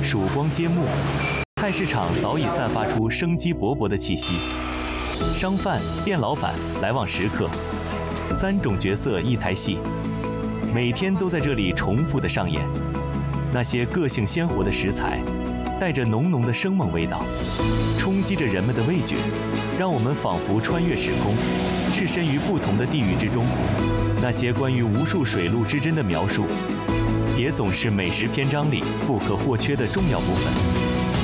曙光揭幕，菜市场早已散发出生机勃勃的气息。商贩、店老板来往时刻，3种角色一台戏，每天都在这里重复的上演。那些个性鲜活的食材，带着浓浓的生猛味道，冲击着人们的味觉，让我们仿佛穿越时空，置身于不同的地域之中。那些关于无数水陆之珍的描述，也总是美食篇章里不可或缺的重要部分。